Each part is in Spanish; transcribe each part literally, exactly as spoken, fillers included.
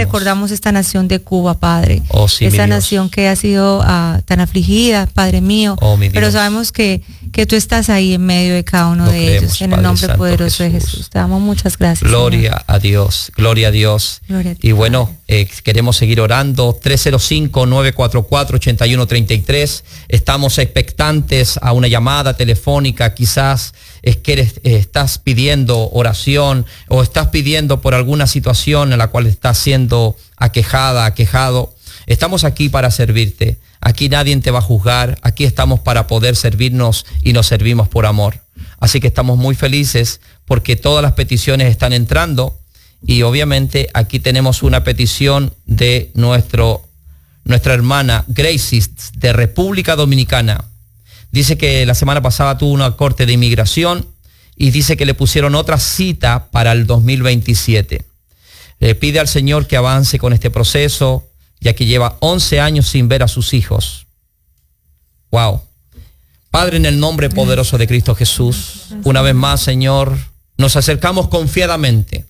recordamos esta nación de Cuba, Padre. Oh, sí, esa nación que ha sido uh, tan afligida, Padre mío. Oh, mi Dios. Pero sabemos que, que tú estás ahí en medio de cada uno Lo de creemos, ellos. En Padre el nombre Santo poderoso Jesús. de Jesús. Te damos muchas gracias. Gloria Señor. a Dios, gloria a Dios. Gloria a ti, y bueno, eh, queremos seguir orando. tres cero cinco, nueve cuatro cuatro, ocho uno tres tres. Estamos expectantes a una llamada telefónica. Quizás es que eres, eh, estás pidiendo oración o estás pidiendo por alguna situación en la cual estás siendo aquejada, aquejado. Estamos aquí para servirte. Aquí nadie te va a juzgar. Aquí estamos para poder servirnos y nos servimos por amor. Así que estamos muy felices porque todas las peticiones están entrando y obviamente aquí tenemos una petición de nuestro, nuestra hermana Gracie de República Dominicana. Dice que la semana pasada tuvo una corte de inmigración y dice que le pusieron otra cita para el dos mil veintisiete. Le pide al Señor que avance con este proceso, ya que lleva once años sin ver a sus hijos. Wow. Padre, en el nombre poderoso de Cristo Jesús, una vez más, Señor, nos acercamos confiadamente,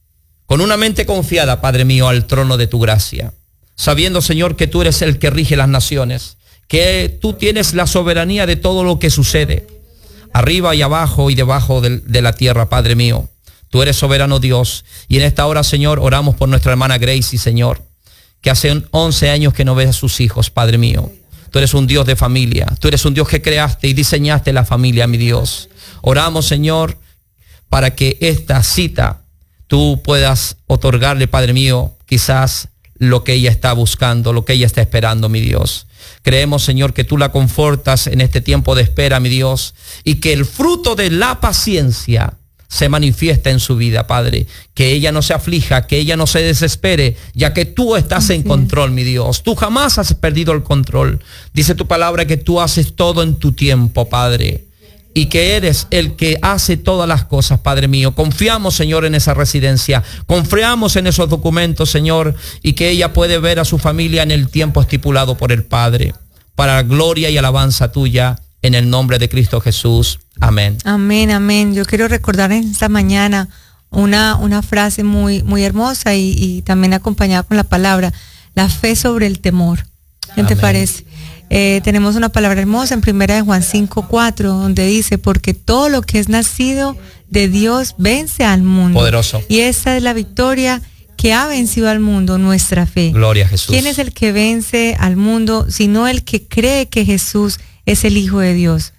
con una mente confiada, Padre mío, al trono de tu gracia, sabiendo, Señor, que tú eres el que rige las naciones, que tú tienes la soberanía de todo lo que sucede, arriba y abajo y debajo de, de la tierra, Padre mío. Tú eres soberano Dios, y en esta hora, Señor, oramos por nuestra hermana Gracie, Señor, que hace once años que no ve a sus hijos, Padre mío. Tú eres un Dios de familia, tú eres un Dios que creaste y diseñaste la familia, mi Dios. Oramos, Señor, para que esta cita tú puedas otorgarle, Padre mío, quizás lo que ella está buscando, lo que ella está esperando, mi Dios. Creemos, Señor, que tú la confortas en este tiempo de espera, mi Dios, y que el fruto de la paciencia se manifiesta en su vida, Padre. Que ella no se aflija, que ella no se desespere, ya que tú estás Así en control, mi Dios. Tú jamás has perdido el control. Dice tu palabra que tú haces todo en tu tiempo, Padre, y que eres el que hace todas las cosas, Padre mío. Confiamos, Señor, en esa residencia. Confiamos en esos documentos, Señor, y que ella puede ver a su familia en el tiempo estipulado por el Padre, para la gloria y alabanza tuya, en el nombre de Cristo Jesús. Amén. Amén, amén. Yo quiero recordar en esta mañana una, una frase muy, muy hermosa y, y también acompañada con la palabra, la fe sobre el temor. ¿Qué te parece? Eh, tenemos una palabra hermosa en primera de Juan cinco cuatro, donde dice, porque todo lo que es nacido de Dios vence al mundo. Poderoso. Y esa es la victoria que ha vencido al mundo, nuestra fe. Gloria a Jesús. ¿Quién es el que vence al mundo, sino el que cree que Jesús es el Hijo de Dios?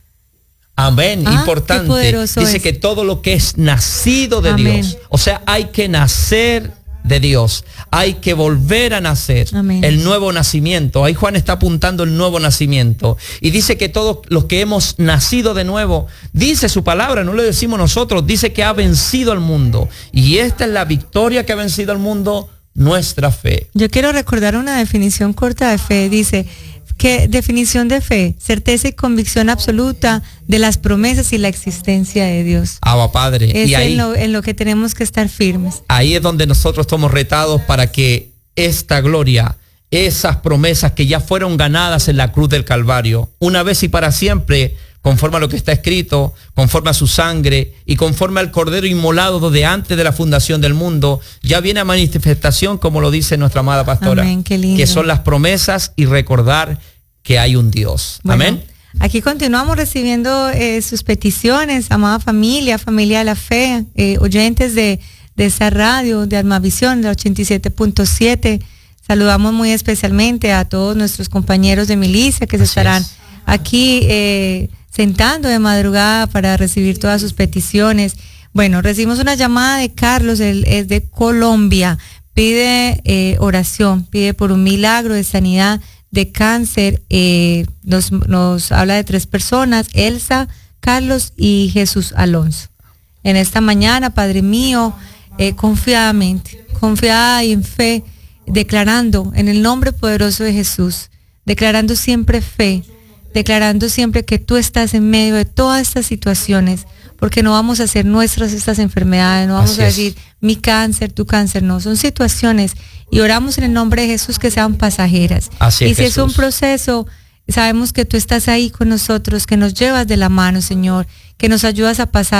Amén, ah, importante. Dice es. que todo lo que es nacido de Amén. Dios, o sea, hay que nacer de Dios, hay que volver a nacer. Amén. El nuevo nacimiento. Ahí Juan está apuntando el nuevo nacimiento y dice que todos los que hemos nacido de nuevo, dice su palabra, no lo decimos nosotros, dice que ha vencido al mundo, y esta es la victoria que ha vencido al mundo, nuestra fe. Yo quiero recordar una definición corta de fe. Dice, ¿qué definición de fe? Certeza y convicción absoluta de las promesas y la existencia de Dios. Abba, Padre. Es y ahí, en, lo, en lo que tenemos que estar firmes. Ahí es donde nosotros estamos retados para que esta gloria, esas promesas que ya fueron ganadas en la cruz del Calvario, una vez y para siempre, conforme a lo que está escrito, conforme a su sangre y conforme al Cordero inmolado desde antes de la fundación del mundo, ya viene a manifestación, como lo dice nuestra amada pastora. Amén, qué lindo. Que son las promesas y recordar que hay un Dios. Bueno, amén. Aquí continuamos recibiendo eh, sus peticiones, amada familia, familia de la fe, eh, oyentes de, de esa radio, de Almavisión, de ochenta y siete punto siete. Saludamos muy especialmente a todos nuestros compañeros de milicia que se Así estarán es. aquí eh, sentando de madrugada para recibir todas sus peticiones. Bueno, recibimos una llamada de Carlos, él es de Colombia, pide eh, oración, pide por un milagro de sanidad de cáncer. Eh, nos, nos habla de tres personas, Elsa, Carlos y Jesús Alonso. En esta mañana, Padre mío, eh, confiadamente, confiada y en fe, declarando en el nombre poderoso de Jesús, declarando siempre fe, declarando siempre que tú estás en medio de todas estas situaciones, porque no vamos a hacer nuestras estas enfermedades, no vamos Así a es. decir mi cáncer, tu cáncer, no, son situaciones, y oramos en el nombre de Jesús que sean pasajeras. Así es, y si Jesús. es un proceso, sabemos que tú estás ahí con nosotros, que nos llevas de la mano, Señor, que nos ayudas a pasar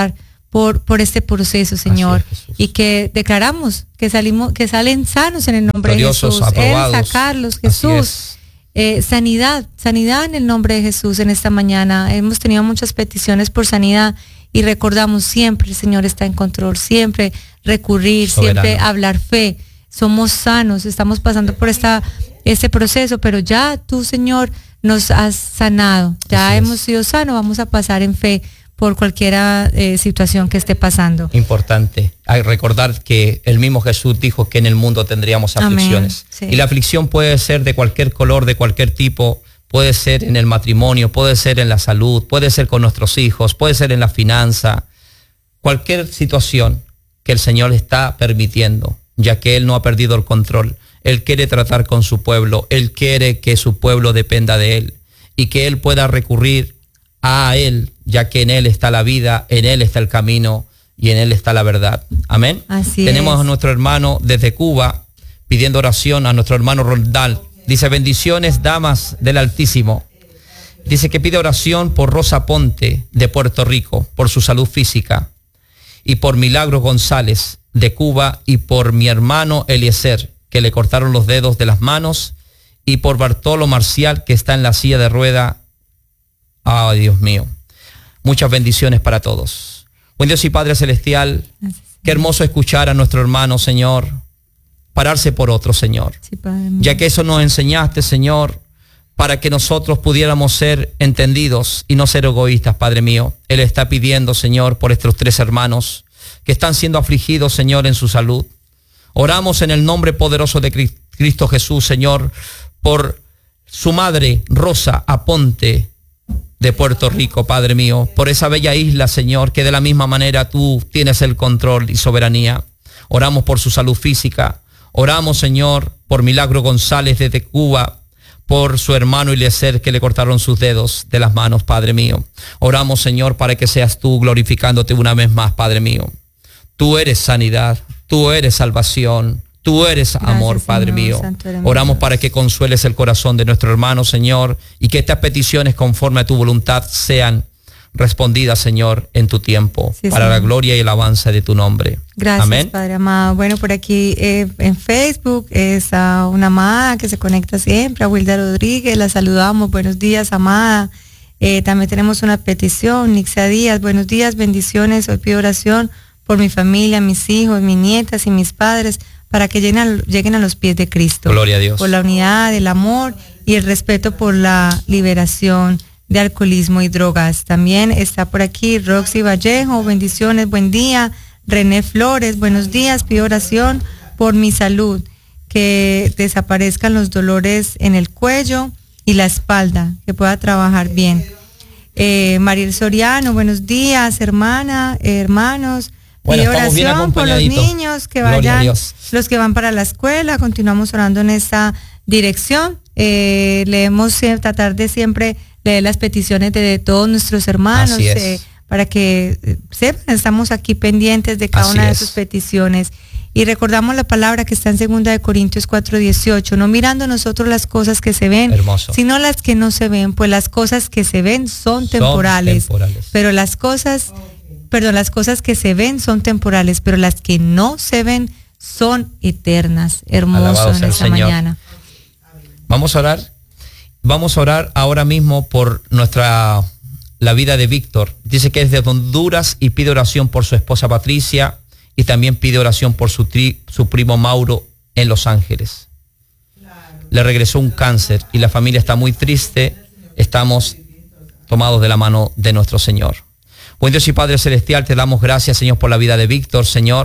por, por este proceso, Señor. Es, y que declaramos que salimos, que salen sanos en el nombre Gloriosos, de Jesús. aprobados. Elsa, Carlos, Jesús. Eh, sanidad, sanidad en el nombre de Jesús en esta mañana. Hemos tenido muchas peticiones por sanidad y recordamos siempre, el Señor está en control, siempre recurrir, Soberano. Siempre hablar fe. Somos sanos, estamos pasando por esta, este proceso, pero ya tú, Señor, nos has sanado, ya Así hemos es. sido sanos, vamos a pasar en fe por cualquier eh, situación que esté pasando. Importante, hay recordar que el mismo Jesús dijo que en el mundo tendríamos aflicciones. Sí. Y la aflicción puede ser de cualquier color, de cualquier tipo, puede ser en el matrimonio, puede ser en la salud, puede ser con nuestros hijos, puede ser en la finanza, cualquier situación que el Señor está permitiendo, ya que Él no ha perdido el control. Él quiere tratar con su pueblo, Él quiere que su pueblo dependa de Él y que Él pueda recurrir a Él, ya que en Él está la vida, en Él está el camino y en Él está la verdad. Amén. Así Tenemos es. a nuestro hermano desde Cuba pidiendo oración, a nuestro hermano Rondal. Dice: bendiciones, damas del Altísimo. Dice que pide oración por Rosa Ponte de Puerto Rico, por su salud física, y por Milagro González de Cuba, y por mi hermano Eliezer, que le cortaron los dedos de las manos, y por Bartolo Marcial, que está en la silla de rueda. Ay, oh, Dios mío. Muchas bendiciones para todos. Buen Dios y Padre Celestial, qué hermoso escuchar a nuestro hermano, Señor, pararse por otro, Señor. Sí, Padre, ya que eso nos enseñaste, Señor, para que nosotros pudiéramos ser entendidos y no ser egoístas, Padre mío. Él está pidiendo, Señor, por estos tres hermanos que están siendo afligidos, Señor, en su salud. Oramos en el nombre poderoso de Cristo Jesús, Señor, por su madre, Rosa Aponte, de Puerto Rico, Padre mío, por esa bella isla, Señor, que de la misma manera tú tienes el control y soberanía. Oramos por su salud física. Oramos, Señor, por Milagro González desde Cuba, por su hermano Eliezer, que le cortaron sus dedos de las manos, Padre mío. Oramos, Señor, para que seas tú glorificándote una vez más, Padre mío. Tú eres sanidad, tú eres salvación, tú eres Gracias, amor, Padre Señor, mío. Santo eres Oramos Dios. para que consueles el corazón de nuestro hermano, Señor, y que estas peticiones conforme a tu voluntad sean respondidas, Señor, en tu tiempo, Sí, para Señor. la gloria y el avance de tu nombre. Gracias, Amén. Padre amado. Bueno, por aquí eh, en Facebook es a una amada que se conecta siempre, a Wilda Rodríguez, la saludamos. Buenos días, amada. Eh, también tenemos una petición, Nixia Díaz, buenos días, bendiciones. Hoy pido oración por mi familia, mis hijos, mis nietas y mis padres, para que lleguen a, lleguen a los pies de Cristo. Gloria a Dios. Por la unidad, el amor y el respeto por la liberación de alcoholismo y drogas. También está por aquí Roxy Vallejo, bendiciones, buen día. René Flores, buenos días, pido oración por mi salud, que desaparezcan los dolores en el cuello y la espalda, que pueda trabajar bien. Eh, Mariel Soriano, buenos días, hermana, eh, hermanos. Bueno, Pido estamos bien oración por los acompañaditos. niños que Gloria a vayan, Dios. los que van para la escuela. Continuamos orando en esta dirección. Eh, leemos, eh, tratar de siempre leer las peticiones de, de todos nuestros hermanos, Así es. eh, para que eh, sepan, estamos aquí pendientes de cada Así una de es. sus peticiones. Y recordamos la palabra que está en segunda de Corintios cuatro dieciocho, no mirando nosotros las cosas que se ven, Hermoso. sino las que no se ven, pues las cosas que se ven son temporales, Son temporales. pero las cosas, perdón, las cosas que se ven son temporales, pero las que no se ven son eternas. Hermoso Alabado en sea el esta Señor. mañana. Vamos a orar. Vamos a orar ahora mismo por nuestra la vida de Víctor. Dice que es de Honduras y pide oración por su esposa Patricia y también pide oración por su, tri, su primo Mauro en Los Ángeles. Le regresó un cáncer y la familia está muy triste. Estamos tomados de la mano de nuestro Señor. Buen Dios y Padre Celestial, te damos gracias, Señor, por la vida de Víctor, Señor,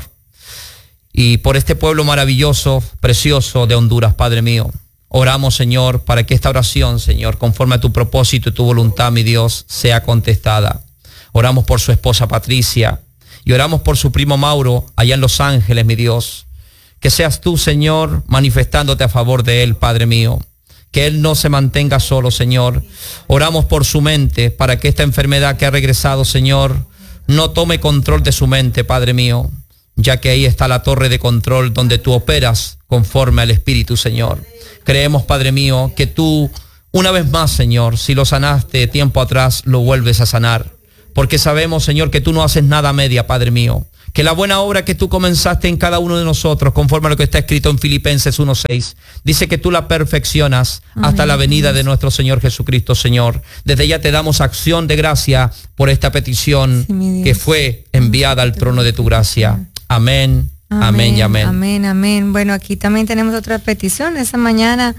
y por este pueblo maravilloso, precioso de Honduras, Padre mío. Oramos, Señor, para que esta oración, Señor, conforme a tu propósito y tu voluntad, mi Dios, sea contestada. Oramos por su esposa Patricia y oramos por su primo Mauro allá en Los Ángeles, mi Dios. Que seas tú, Señor, manifestándote a favor de él, Padre mío. Que él no se mantenga solo, Señor. Oramos por su mente para que esta enfermedad que ha regresado, Señor, no tome control de su mente, Padre mío, ya que ahí está la torre de control donde tú operas conforme al Espíritu, Señor. Creemos, Padre mío, que tú, una vez más, Señor, si lo sanaste tiempo atrás, lo vuelves a sanar. porque sabemos, Señor, que tú no haces nada a media, Padre mío. Que la buena obra que tú comenzaste en cada uno de nosotros, conforme a lo que está escrito en Filipenses uno seis, dice que tú la perfeccionas hasta Amén. La venida de nuestro Señor Jesucristo, Señor. Desde ya te damos acción de gracia por esta petición sí, que fue enviada al trono de tu gracia. Amén, amén, amén y amén. Amén, amén. Bueno, aquí también tenemos otra petición. Esta mañana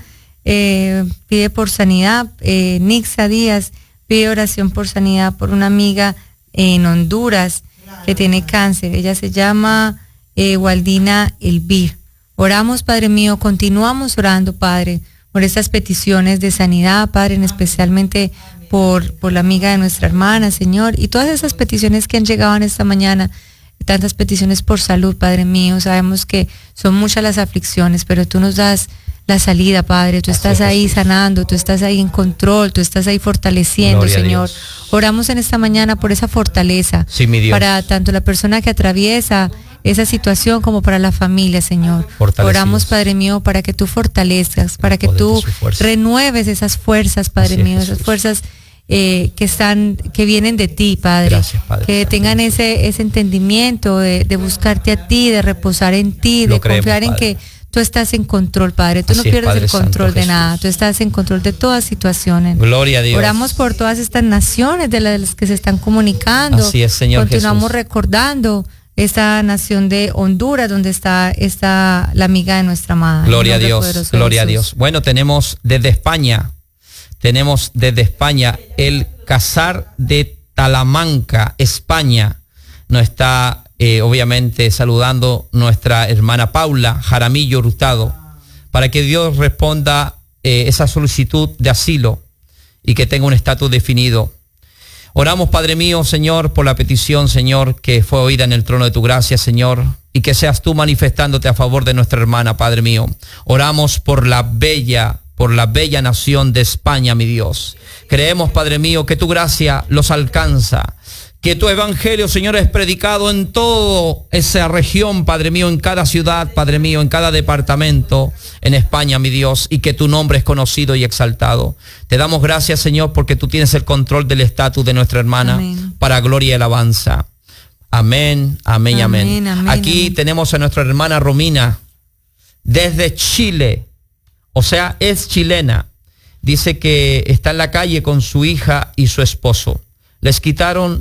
eh, pide por sanidad, eh, Nixa Díaz pide oración por sanidad por una amiga en Honduras que tiene cáncer. Ella se llama eh, Waldina Elvir. Oramos, Padre mío, continuamos orando, Padre, por estas peticiones de sanidad, Padre, en especialmente por, por la amiga de nuestra hermana, Señor, y todas esas peticiones que han llegado en esta mañana, tantas peticiones por salud, Padre mío. Sabemos que son muchas las aflicciones, pero tú nos das la salida, Padre. Tú estás ahí sanando, tú estás ahí en control, tú estás ahí fortaleciendo, Gloria Señor. Oramos en esta mañana por esa fortaleza, sí, mi Dios, para tanto la persona que atraviesa esa situación como para la familia, Señor. Oramos, Padre mío, para que tú fortalezcas, para que tú renueves esas fuerzas, Padre Así mío, esas fuerzas eh, que están, que vienen de ti, Padre. Gracias, Padre. Que tengan ese, ese entendimiento de, de buscarte a ti, de reposar en ti, Lo de creemos, confiar en Padre. que tú estás en control, Padre. Tú Así no pierdes es, Padre el control Santo de Jesús. nada. Tú estás en control de todas situaciones. Gloria a Dios. Oramos por todas estas naciones de las que se están comunicando. Así es, Señor Continuamos Jesús. recordando esta nación de Honduras, donde está, está la amiga de nuestra amada. Gloria a Dios, gloria a Dios. Bueno, tenemos desde España, tenemos desde España el Casar de Talamanca, España. Nos está eh, obviamente saludando nuestra hermana Paula Jaramillo Hurtado, para que Dios responda eh, esa solicitud de asilo y que tenga un estatus definido. Oramos, Padre mío, Señor, por la petición, Señor, que fue oída en el trono de tu gracia, Señor, y que seas tú manifestándote a favor de nuestra hermana, Padre mío. Oramos por la bella, por la bella nación de España, mi Dios. Creemos, Padre mío, que tu gracia los alcanza, que tu evangelio, Señor, es predicado en toda esa región, Padre mío, en cada ciudad, Padre mío, en cada departamento en España, mi Dios, y que tu nombre es conocido y exaltado. Te damos gracias, Señor, porque tú tienes el control del estatus de nuestra hermana. Amén. Para gloria y alabanza. Amén, amén, amén. amén. amén Aquí amén. Tenemos a nuestra hermana Romina desde Chile, o sea, es chilena. Dice que está en la calle con su hija y su esposo. Les quitaron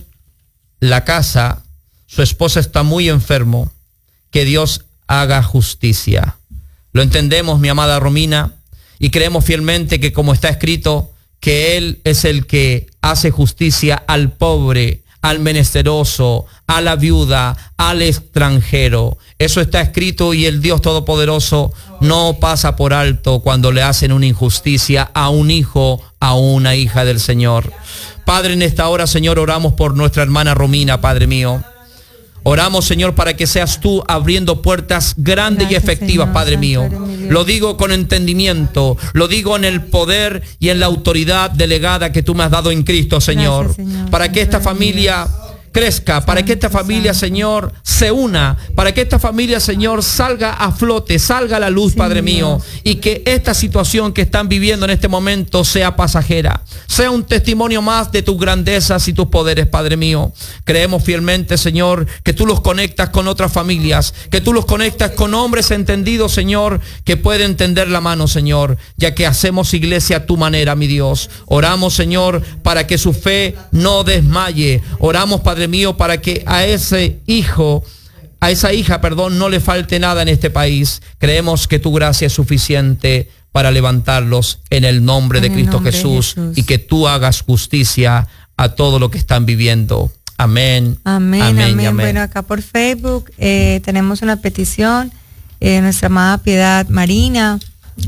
la casa, su esposo está muy enfermo, que Dios haga justicia. Lo entendemos, mi amada Romina, y creemos fielmente que, como está escrito, que Él es el que hace justicia al pobre, al menesteroso, a la viuda, al extranjero. Eso está escrito, y el Dios Todopoderoso no pasa por alto cuando le hacen una injusticia a un hijo, a una hija del Señor. Padre, en esta hora, Señor, oramos por nuestra hermana Romina, Padre mío. Oramos, Señor, para que seas tú abriendo puertas grandes Gracias, y efectivas, Señor, Padre mío. Lo digo con entendimiento, lo digo en el poder y en la autoridad delegada que tú me has dado en Cristo, Señor. Gracias, Señor. Para que esta familia crezca, para que esta familia, Señor, se una, para que esta familia, Señor, salga a flote, salga a la luz, Padre mío, y que esta situación que están viviendo en este momento sea pasajera, sea un testimonio más de tus grandezas y tus poderes, Padre mío. Creemos fielmente, Señor, que tú los conectas con otras familias, que tú los conectas con hombres entendidos, Señor, que pueden tender la mano, Señor, ya que hacemos iglesia a tu manera, mi Dios. Oramos, Señor, para que su fe no desmaye. Oramos, Padre mío, para que a ese hijo, a esa hija, perdón, no le falte nada en este país. Creemos que tu gracia es suficiente para levantarlos en el nombre de Cristo Jesús, y que tú hagas justicia a todo lo que están viviendo. Amén. Amén, amén. amén. amén. Bueno, acá por Facebook eh, tenemos una petición. Eh, nuestra amada Piedad Marina,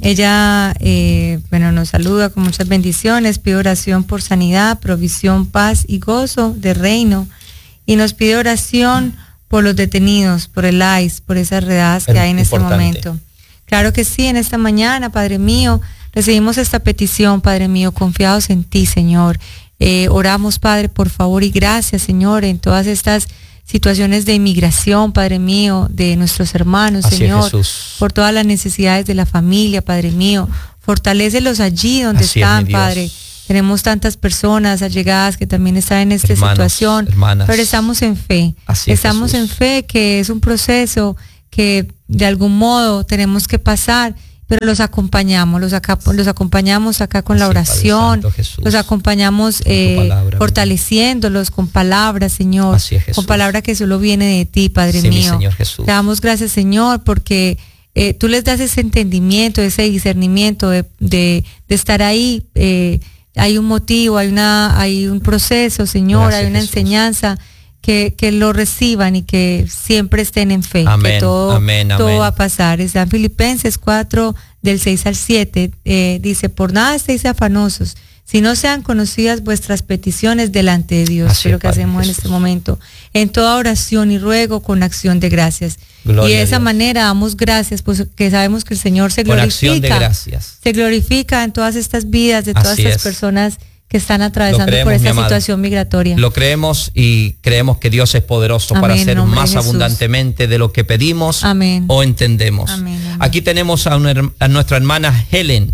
ella, eh, bueno, nos saluda con muchas bendiciones, pide oración por sanidad, provisión, paz y gozo de reino, y nos pide oración por los detenidos, por el I C E, por esas redadas que hay en este momento. Claro que sí, en esta mañana, Padre mío, recibimos esta petición, Padre mío, confiados en ti, Señor. Eh, oramos, Padre, por favor, y gracias, Señor, en todas estas situaciones de inmigración, Padre mío, de nuestros hermanos, Así Señor, por todas las necesidades de la familia, Padre mío. Fortalécelos allí donde Así están, Padre. Tenemos tantas personas allegadas que también están en esta Hermanos, situación, hermanas. pero estamos en fe. Así es, estamos Jesús. en fe que es un proceso que de algún modo tenemos que pasar, pero los acompañamos, los, acá, los acompañamos acá con Así la es, Padre oración, Santo, Jesús. los acompañamos Con tu eh, palabra, fortaleciéndolos con palabras, Señor, Así es, Jesús. con palabra que solo viene de ti, Padre Sí, mi mío. Señor Jesús. Te damos gracias, Señor, porque eh, tú les das ese entendimiento, ese discernimiento de, de, de estar ahí. Eh, hay un motivo, hay una, hay un proceso, Señor, Gracias, hay una Jesús. enseñanza. Que, que lo reciban y que siempre estén en fe, Amén, que todo, amén, todo amén. va a pasar. Está en Filipenses cuatro, del seis al siete, eh, dice, por nada estéis afanosos, si no sean conocidas vuestras peticiones delante de Dios, Así que es lo es, que Padre hacemos en Jesús. este momento, en toda oración y ruego con acción de gracias. Gloria y de a esa Dios. manera damos gracias, pues que sabemos que el Señor se Con glorifica, acción de gracias. se glorifica en todas estas vidas de todas Así estas es. personas que están atravesando Lo creemos, por mi esta amado. situación migratoria. Lo creemos y creemos que Dios es poderoso Amén, para en hacer nombre de más Jesús. abundantemente de lo que pedimos Amén. o entendemos. Amén, amén. Aquí tenemos a, una her- a nuestra hermana Helen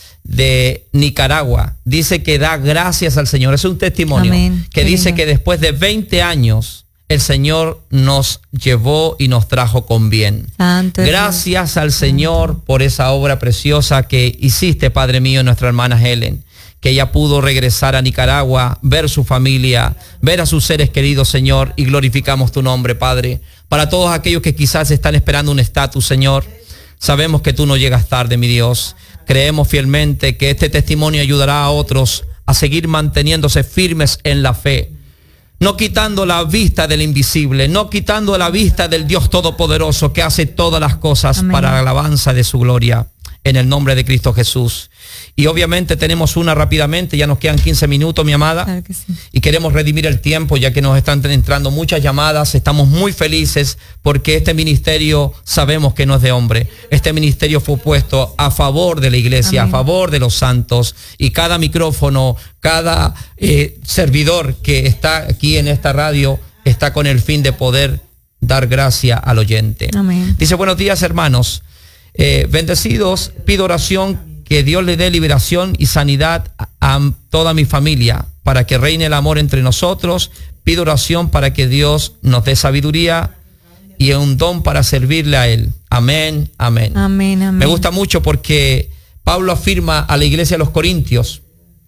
de Nicaragua. Dice que da gracias al Señor. Es un testimonio Amén. que Qué dice lindo. que después de veinte años el Señor nos llevó y nos trajo con bien. Santo es Dios. Gracias al Señor por esa obra preciosa que hiciste, Padre mío, en nuestra hermana Helen, que ella pudo regresar a Nicaragua, ver su familia, ver a sus seres queridos, Señor, y glorificamos tu nombre, Padre. Para todos aquellos que quizás están esperando un estatus, Señor, sabemos que tú no llegas tarde, mi Dios. Creemos fielmente que este testimonio ayudará a otros a seguir manteniéndose firmes en la fe, no quitando la vista del invisible, no quitando la vista del Dios Todopoderoso que hace todas las cosas Amén. para la alabanza de su gloria, en el nombre de Cristo Jesús. Y obviamente tenemos una rápidamente, ya nos quedan quince minutos, mi amada, Claro que sí. y queremos redimir el tiempo ya que nos están entrando muchas llamadas. Estamos muy felices porque este ministerio sabemos que no es de hombre. Este ministerio fue puesto a favor de la iglesia, Amén. a favor de los santos, y cada micrófono, cada eh, servidor que está aquí en esta radio está con el fin de poder dar gracia al oyente. Amén. Dice, buenos días, hermanos. Eh, bendecidos, pido oración que Dios le dé liberación y sanidad a, a toda mi familia para que reine el amor entre nosotros. Pido oración para que Dios nos dé sabiduría y un don para servirle a Él. Amén, amén. Amén, amén. Me gusta mucho porque Pablo afirma a la iglesia de los Corintios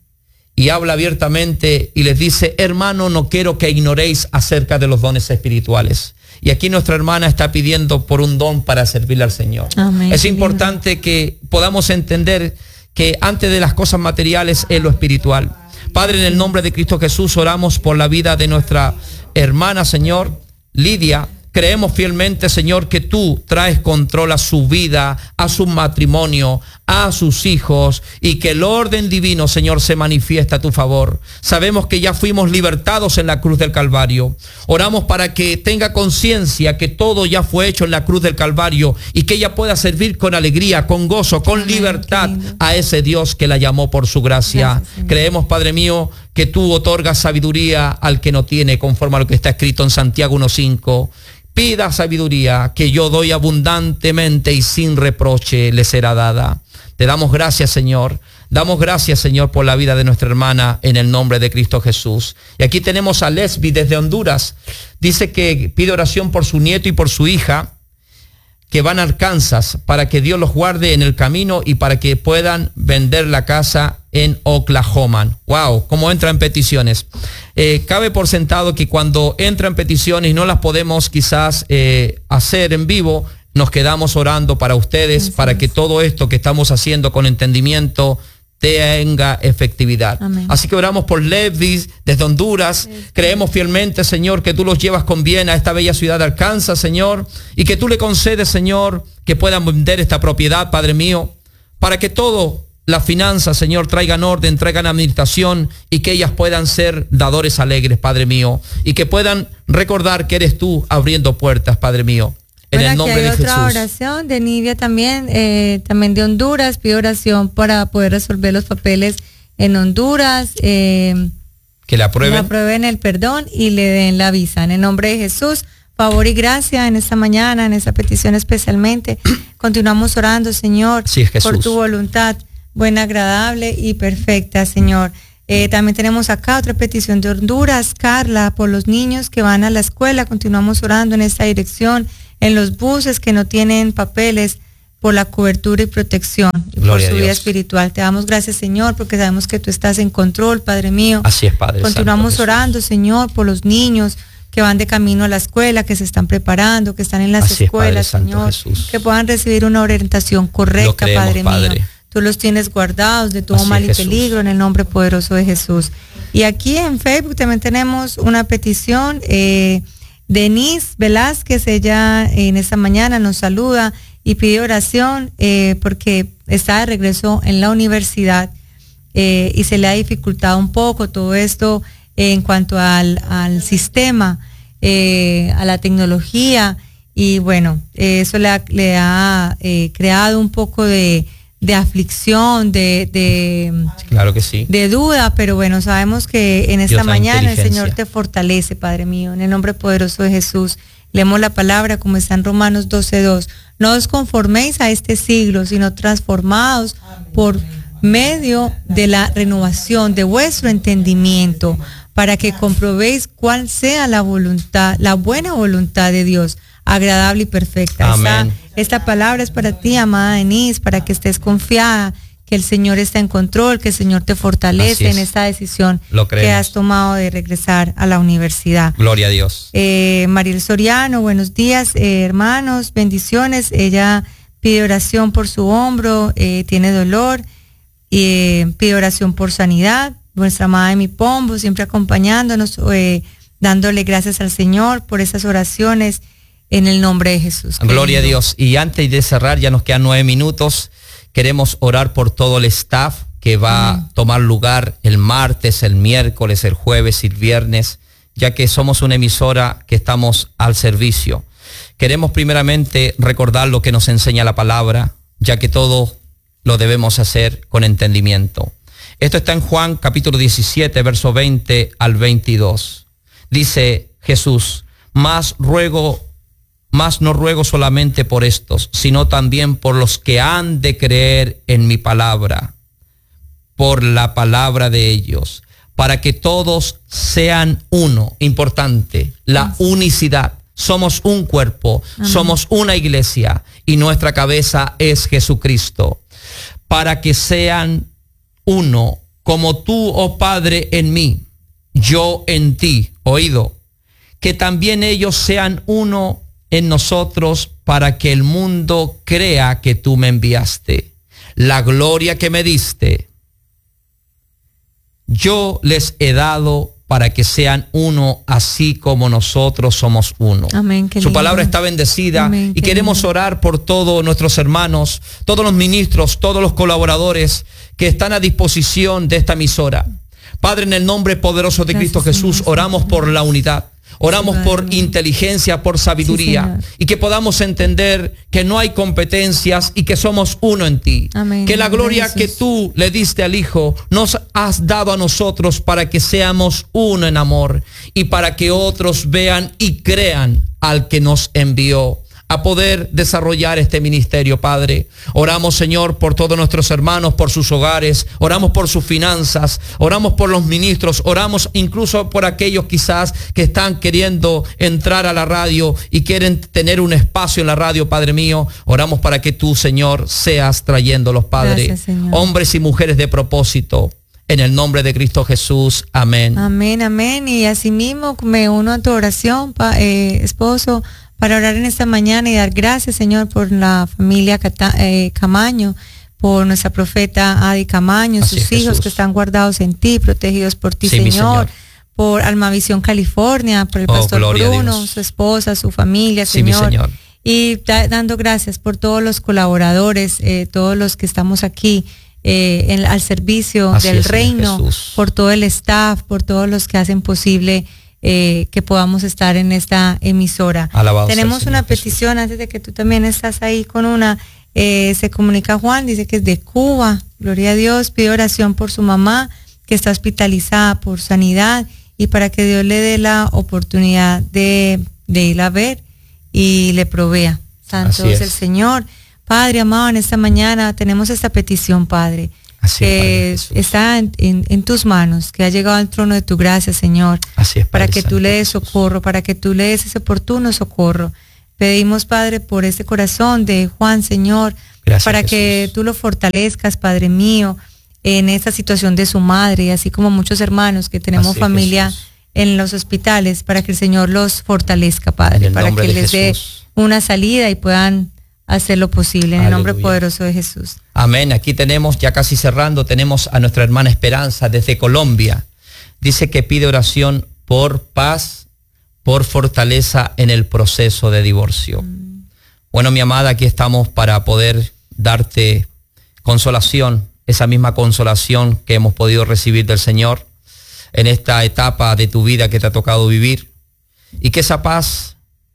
y habla abiertamente y les dice, hermano, no quiero que ignoréis acerca de los dones espirituales. Y aquí nuestra hermana está pidiendo por un don para servirle al Señor. Amén, Es qué importante que podamos entender que antes de las cosas materiales es lo espiritual. Padre, en el nombre de Cristo Jesús, oramos por la vida de nuestra hermana, Señor, Lidia. Creemos fielmente, Señor, que tú traes control a su vida, a su matrimonio, a sus hijos, y que el orden divino, Señor, se manifiesta a tu favor. Sabemos que ya fuimos libertados en la cruz del Calvario. Oramos para que tenga conciencia que todo ya fue hecho en la cruz del Calvario y que ella pueda servir con alegría, con gozo, con Amén, libertad qué lindo. a ese Dios que la llamó por su gracia. Gracias, Señor. Creemos, Padre mío, que tú otorgas sabiduría al que no tiene, conforme a lo que está escrito en Santiago uno cinco. Pida sabiduría, que yo doy abundantemente y sin reproche le será dada. Te damos gracias, Señor. Damos gracias, Señor, por la vida de nuestra hermana en el nombre de Cristo Jesús. Y aquí tenemos a Lesbi desde Honduras. Dice que pide oración por su nieto y por su hija, que van a Arkansas, para que Dios los guarde en el camino y para que puedan vender la casa en Oklahoma. Wow, cómo entran peticiones. Eh, cabe por sentado que cuando entran peticiones y no las podemos quizás eh, hacer en vivo, nos quedamos orando para ustedes, Así para es. que todo esto que estamos haciendo con entendimiento tenga efectividad. Amén. Así que oramos por Levis desde Honduras. Creemos fielmente, Señor, que tú los llevas con bien a esta bella ciudad de Arkansas, Señor, y que tú le concedes, Señor, que puedan vender esta propiedad, Padre mío, para que todo, las finanzas, Señor, traigan orden, traigan administración y que ellas puedan ser dadores alegres, Padre mío, y que puedan recordar que eres tú abriendo puertas, Padre mío. En Bueno, el nombre aquí hay de otra Jesús. oración de Nidia también, eh, también de Honduras. Pide oración para poder resolver los papeles en Honduras, eh, Que la le aprueben. aprueben el perdón y le den la visa. En el nombre de Jesús, favor y gracia en esta mañana, en esta petición especialmente. Continuamos orando, Señor, Sí, Jesús. por tu voluntad buena, agradable y perfecta, Señor. Eh, también tenemos acá otra petición de Honduras, Carla, por los niños que van a la escuela. Continuamos orando en esta dirección, en los buses que no tienen papeles, por la cobertura y protección, y por su vida espiritual. Te damos gracias, Señor, porque sabemos que tú estás en control, Padre mío. Así es, Padre. Continuamos orando, Señor, por los niños que van de camino a la escuela, que se están preparando, que están en las Así escuelas, es, Padre Señor, Santo Jesús. que puedan recibir una orientación correcta, creemos, Padre, Padre mío. Tú los tienes guardados de todo Así mal y es, Jesús. peligro en el nombre poderoso de Jesús. Y aquí en Facebook también tenemos una petición. Eh, Denise Velázquez, ella en esta mañana nos saluda y pide oración eh, porque está de regreso en la universidad eh, y se le ha dificultado un poco todo esto eh, en cuanto al, al sistema, eh, a la tecnología, y bueno, eh, eso le ha, le ha eh, creado un poco de, de aflicción, de, de, claro que sí, de duda, pero bueno, sabemos que en esta Dios da mañana el Señor inteligencia. te fortalece, Padre mío, en el nombre poderoso de Jesús. Leemos la palabra como está en Romanos doce dos. No os conforméis a este siglo, sino transformados por medio de la renovación de vuestro entendimiento, para que comprobéis cuál sea la voluntad, la buena voluntad de Dios, agradable y perfecta. Amén. Esta, esta palabra es para ti, amada Denise, para que estés confiada que el Señor está en control, que el Señor te fortalece en esta decisión que has tomado de regresar a la universidad. Gloria a Dios. Eh, Mariel Soriano, buenos días, eh, hermanos, bendiciones. Ella pide oración por su hombro, eh, tiene dolor, y eh, pide oración por sanidad. Nuestra amada Emi Pombo, siempre acompañándonos, eh, dándole gracias al Señor por esas oraciones en el nombre de Jesús. Gloria a Dios. Y antes de cerrar, ya nos quedan nueve minutos. Queremos orar por todo el staff que va a tomar lugar el martes, el miércoles, el jueves y el viernes, ya que somos una emisora que estamos al servicio. Queremos primeramente recordar lo que nos enseña la palabra, ya que todo lo debemos hacer con entendimiento. Esto está en Juan capítulo diecisiete, verso veinte al veintidós. Dice Jesús: más ruego Mas no ruego solamente por estos, sino también por los que han de creer en mi palabra, por la palabra de ellos, para que todos sean uno. Importante, la unicidad. Somos un cuerpo, Amén. Somos una iglesia y nuestra cabeza es Jesucristo. Para que sean uno, como tú, oh Padre, en mí, yo en ti. Oído, que también ellos sean uno en nosotros, para que el mundo crea que tú me enviaste. La gloria que me diste, yo les he dado para que sean uno, así como nosotros somos uno. Amén, qué Su lindo. palabra está bendecida. Amén, y queremos lindo. orar por todos nuestros hermanos, todos los ministros, todos los colaboradores que están a disposición de esta emisora. Padre, en el nombre poderoso de Gracias, Cristo Jesús, Señor. oramos por la unidad. Oramos Sí, por Padre. inteligencia, por sabiduría, Sí, y que podamos entender que no hay competencias y que somos uno en ti. Amén. Que la gloria Jesús. que tú le diste al Hijo nos has dado a nosotros para que seamos uno en amor y para que otros vean y crean al que nos envió a poder desarrollar este ministerio, Padre. Oramos, Señor, por todos nuestros hermanos, por sus hogares, oramos por sus finanzas, oramos por los ministros, oramos incluso por aquellos quizás que están queriendo entrar a la radio y quieren tener un espacio en la radio, Padre mío. Oramos para que tú, Señor, seas trayéndolos, Padre. Gracias, Señor. Hombres y mujeres de propósito, en el nombre de Cristo Jesús. Amén. Amén, amén. Y asimismo me uno a tu oración, pa, eh, esposo, para orar en esta mañana y dar gracias, Señor, por la familia Cata, eh, Camaño, por nuestra profeta Adi Camaño, Así sus es, hijos Jesús. que están guardados en ti, protegidos por ti, Sí, mi Señor. Señor. Por Almavisión California, por el Oh, pastor gloria a Bruno, Dios. su esposa, su familia, Sí, mi Señor. Señor. Y da- dando gracias por todos los colaboradores, eh, todos los que estamos aquí eh, en- al servicio Así del es, Señor reino, Jesús. por todo el staff, por todos los que hacen posible eh, que podamos estar en esta emisora. Alabado sea el Tenemos Señor una Jesús. petición antes de que tú también estás ahí con una. Eh, se comunica Juan, dice que es de Cuba. Gloria a Dios, pide oración por su mamá que está hospitalizada por sanidad y para que Dios le dé la oportunidad de, de ir a ver y le provea. Santo Así es es. el Señor. Padre amado, en esta mañana tenemos esta petición, Padre. Así que es, está en, en, en tus manos, que ha llegado al trono de tu gracia, Señor. Así es, para que Santo, tú le des Jesús. socorro, para que tú le des ese oportuno socorro. Pedimos, Padre, por ese corazón de Juan, Señor, Gracias, para Jesús. que tú lo fortalezcas, Padre mío, en esta situación de su madre, y así como muchos hermanos que tenemos Así es, familia Jesús. en los hospitales, para que el Señor los fortalezca, Padre, En el para nombre que de les dé Jesús. una salida y puedan hacer lo posible, en el nombre Aleluya. poderoso de Jesús. Amén. Aquí tenemos, ya casi cerrando, tenemos a nuestra hermana Esperanza desde Colombia. Dice que pide oración por paz, por fortaleza en el proceso de divorcio. Mm. Bueno, mi amada, aquí estamos para poder darte consolación, esa misma consolación que hemos podido recibir del Señor en esta etapa de tu vida que te ha tocado vivir, y que esa paz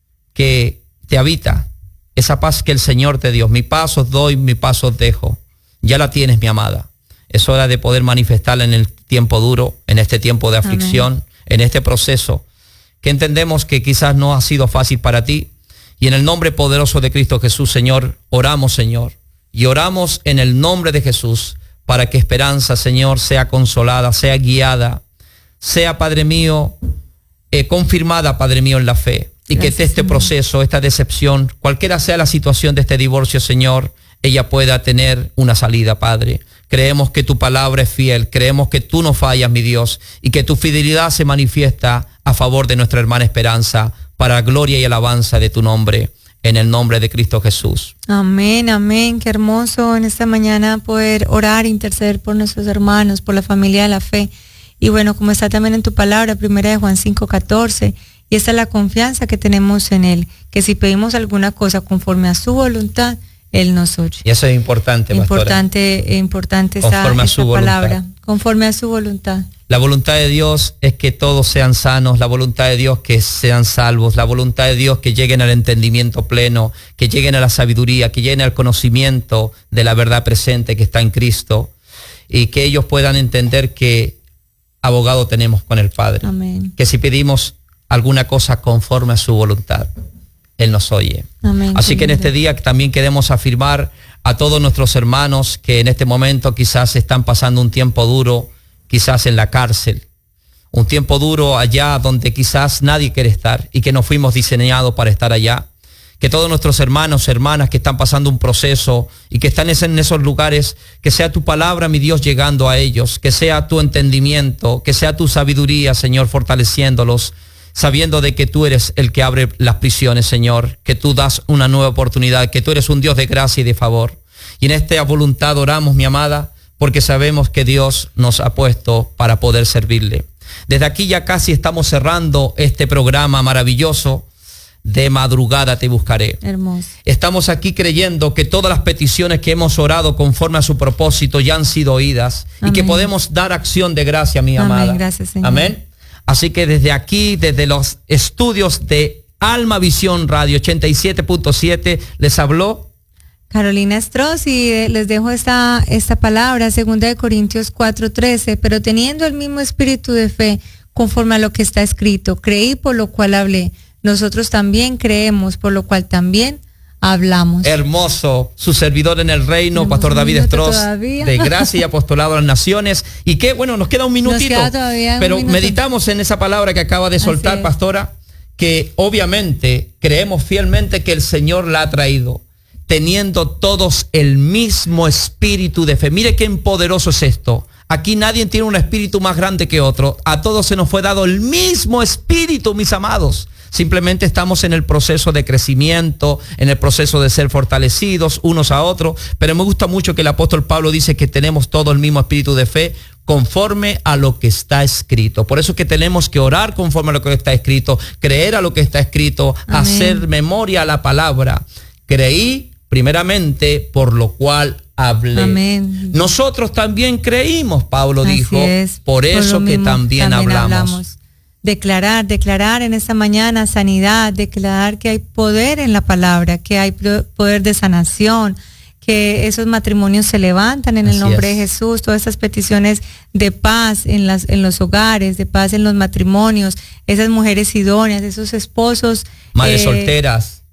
que te habita, esa paz que el Señor te dio, mi paz os doy, mi paz os dejo, ya la tienes, mi amada. Es hora de poder manifestarla en el tiempo duro, en este tiempo de aflicción, amén, en este proceso que entendemos que quizás no ha sido fácil para ti. Y en el nombre poderoso de Cristo Jesús, Señor, oramos, Señor, y oramos en el nombre de Jesús para que Esperanza, Señor, sea consolada, sea guiada, sea, Padre mío, eh, confirmada, Padre mío, en la fe. Y gracias, que este Señor. Proceso, esta decepción, cualquiera sea la situación de este divorcio, Señor, ella pueda tener una salida, Padre. Creemos que tu palabra es fiel, creemos que tú no fallas, mi Dios, y que tu fidelidad se manifiesta a favor de nuestra hermana Esperanza, para gloria y alabanza de tu nombre, en el nombre de Cristo Jesús. Amén, amén. Qué hermoso en esta mañana poder orar, interceder por nuestros hermanos, por la familia de la fe. Y bueno, como está también en tu palabra, primera de Juan cinco catorce, y esta es la confianza que tenemos en Él, que si pedimos alguna cosa conforme a su voluntad, Él nos oye. Y eso es importante, Importante, pastora. Importante esa, conforme a su esa palabra, voluntad. Conforme a su voluntad. La voluntad de Dios es que todos sean sanos, la voluntad de Dios que sean salvos, la voluntad de Dios que lleguen al entendimiento pleno, que lleguen a la sabiduría, que lleguen al conocimiento de la verdad presente que está en Cristo, y que ellos puedan entender que abogado tenemos con el Padre. Amén. Que si pedimos alguna cosa conforme a su voluntad, Él nos oye. Amén. Así que en este día también queremos afirmar a todos nuestros hermanos que en este momento quizás están pasando un tiempo duro, quizás en la cárcel, un tiempo duro allá donde quizás nadie quiere estar y que no fuimos diseñados para estar allá. Que todos nuestros hermanos, hermanas que están pasando un proceso y que están en esos lugares, que sea tu palabra, mi Dios, llegando a ellos, que sea tu entendimiento, que sea tu sabiduría, Señor, fortaleciéndolos, sabiendo de que tú eres el que abre las prisiones, Señor, que tú das una nueva oportunidad, que tú eres un Dios de gracia y de favor. Y en esta voluntad oramos, mi amada, porque sabemos que Dios nos ha puesto para poder servirle. Desde aquí ya casi estamos cerrando este programa maravilloso de Madrugada Te Buscaré. Hermoso. Estamos aquí creyendo que todas las peticiones que hemos orado conforme a su propósito ya han sido oídas. Amén. Y que podemos dar acción de gracia, mi amada. Amén. Gracias, Señor. Amén. Así que desde aquí, desde los estudios de Alma Visión Radio ochenta y siete punto siete, les habló Carolina Stross, y les dejo esta, esta palabra, segunda de Corintios cuatro trece, pero teniendo el mismo espíritu de fe, conforme a lo que está escrito, creí por lo cual hablé, nosotros también creemos por lo cual también hablamos. Hermoso, su servidor en el reino, Tenemos Pastor David Stross, de Gracia y Apostolado a las Naciones. Y que bueno, nos queda un minutito, nos queda pero un minuto. Meditamos en esa palabra que acaba de soltar, pastora, que obviamente creemos fielmente que el Señor la ha traído, teniendo todos el mismo espíritu de fe. Mire qué poderoso es esto. Aquí nadie tiene un espíritu más grande que otro. A todos se nos fue dado el mismo espíritu, mis amados. Simplemente estamos en el proceso de crecimiento, en el proceso de ser fortalecidos unos a otros. Pero me gusta mucho que el apóstol Pablo dice que tenemos todo el mismo espíritu de fe conforme a lo que está escrito. Por eso es que tenemos que orar conforme a lo que está escrito, creer a lo que está escrito, Amén. Hacer memoria a la palabra. Creí primeramente, por lo cual hablé. Amén. Nosotros también creímos, Pablo Así dijo, es. por eso por que mismo, también, también hablamos. hablamos. Declarar, declarar en esta mañana sanidad, declarar que hay poder en la palabra, que hay poder de sanación, que esos matrimonios se levantan en el Así nombre es. de Jesús, todas esas peticiones de paz en las en los hogares, de paz en los matrimonios, esas mujeres idóneas, esos esposos, madres eh, solteras,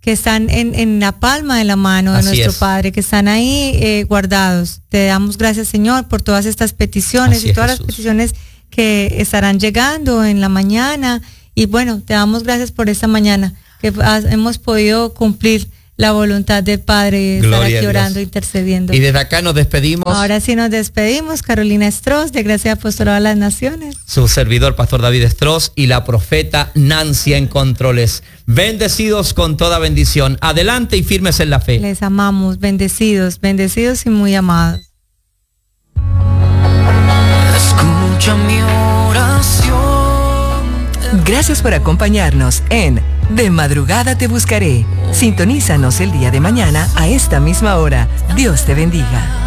que están en, en la palma de la mano de Así nuestro es. Padre, que están ahí eh, guardados. Te damos gracias, Señor, por todas estas peticiones Así y es, todas Jesús. las peticiones que estarán llegando en la mañana. Y bueno, te damos gracias por esta mañana, que has- hemos podido cumplir la voluntad del Padre y estar Gloria a aquí Dios. orando, intercediendo. Y desde acá nos despedimos. Ahora sí nos despedimos. Carolina Stross, de Gracia Apostolada a las Naciones. Su servidor, Pastor David Stross, y la profeta Nancy en controles. Bendecidos con toda bendición. Adelante y firmes en la fe. Les amamos, bendecidos, bendecidos y muy amados. Escucha mi oración. Gracias por acompañarnos en De Madrugada Te Buscaré. Sintonízanos el día de mañana a esta misma hora. Dios te bendiga.